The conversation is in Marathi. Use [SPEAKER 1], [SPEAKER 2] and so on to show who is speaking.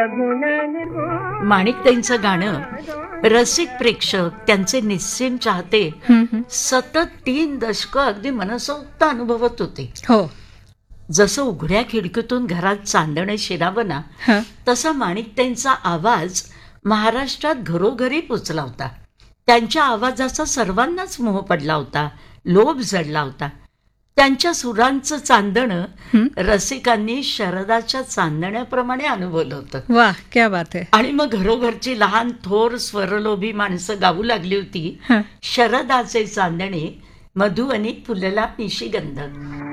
[SPEAKER 1] माणिकताईंचं गाणं रसिक प्रेक्षक, त्यांचे निस्सीम चाहते सतत 3 दशकं अगदी मनसोक्त अनुभवत होते.
[SPEAKER 2] हो.
[SPEAKER 1] जसं उघड्या खिडकीतून घरात चांदणे शिरावं ना, तसा माणिकताईंचा आवाज महाराष्ट्रात घरोघरी पोचला होता. त्यांच्या आवाजाचा सर्वांनाच मोह पडला होता, लोभ जडला होता. त्यांच्या सुरांचं चांदणं रसिकांनी शरदाच्या चांदण्याप्रमाणे अनुभवलं होतं.
[SPEAKER 2] वाह, क्या बात आहे.
[SPEAKER 1] आणि मग घरोघरची लहान थोर स्वरलोभी माणसं गाऊ लागली होती, शरदाचे चांदणे मधुवनी फुलला निशिगंध.